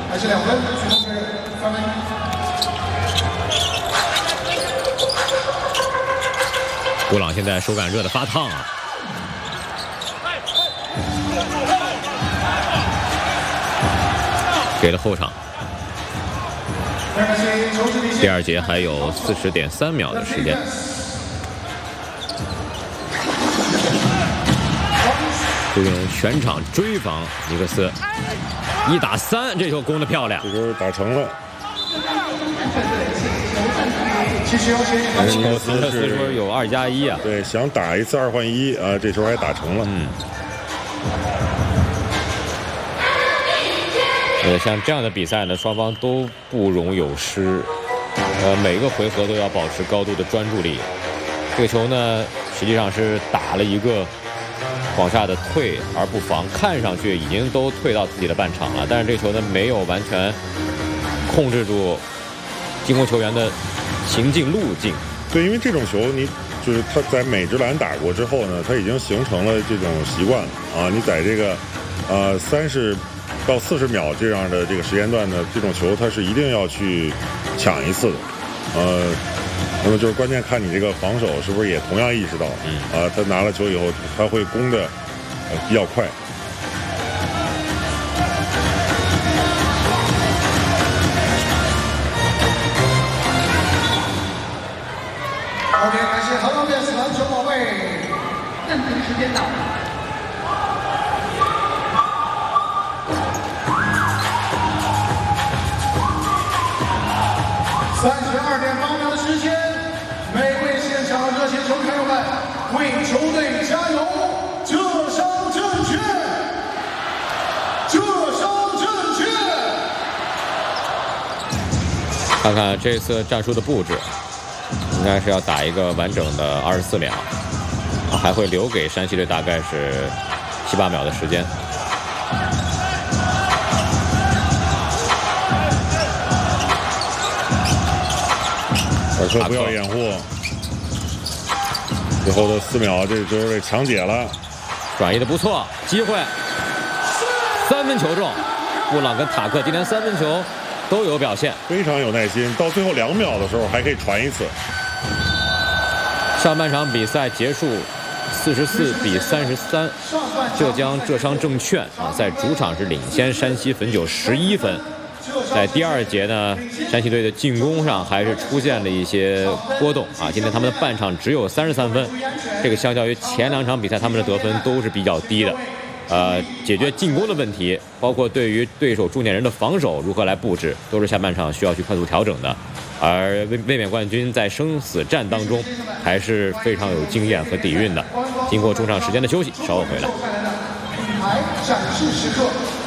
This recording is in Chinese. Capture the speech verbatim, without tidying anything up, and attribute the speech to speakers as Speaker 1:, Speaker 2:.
Speaker 1: 还是两分，最终是三分。
Speaker 2: 布朗现在手感热得发烫啊！给了后场。第二节还有四十点三秒的时间。朱云龙全场追防尼克斯，一打三，这球攻得漂亮，
Speaker 3: 这球打成了。
Speaker 2: 尼克斯说有二加一啊，
Speaker 3: 对，想打一次二换一啊，这球还打成了。
Speaker 2: 嗯。呃，像这样的比赛呢，双方都不容有失，呃，每个回合都要保持高度的专注力。这个球呢，实际上是打了一个往下的退而不防，看上去已经都退到自己的半场了，但是这个球呢，没有完全控制住进攻球员的行进路径。
Speaker 3: 对，因为这种球你就是他在美职篮打过之后呢，他已经形成了这种习惯了啊。你在这个呃三十到四十秒这样的这个时间段呢，这种球他是一定要去抢一次的，呃，那么就是关键看你这个防守是不是也同样意识到，嗯啊，他拿了球以后他会攻的呃比较快。
Speaker 1: OK， 感谢台湾电视篮球宝贝。暂停时间到。三十二点八秒的时间，每位现场的热血球迷朋友们，为球队加油！这伤正确，这伤正确。
Speaker 2: 看看这次战术的布置。应该是要打一个完整的二十四秒，啊，还会留给山西队大概是七八秒的时间。
Speaker 3: 尔克不要掩护，最后的四秒，这就是被强解了，
Speaker 2: 转移的不错，机会，三分球中，布朗跟塔克今天三分球都有表现，
Speaker 3: 非常有耐心，到最后两秒的时候还可以传一次。
Speaker 2: 上半场比赛结束，四十四比三十三，浙江浙商证券啊在主场是领先山西汾酒十一分。在第二节呢，山西队的进攻上还是出现了一些波动啊。今天他们的半场只有三十三分，这个相较于前两场比赛他们的得分都是比较低的。呃，解决进攻的问题，包括对于对手重点人的防守如何来布置，都是下半场需要去快速调整的。而卫卫冕冠军在生死战当中还是非常有经验和底蕴的。经过中场时间的休息，稍后回来。
Speaker 1: 展示时刻。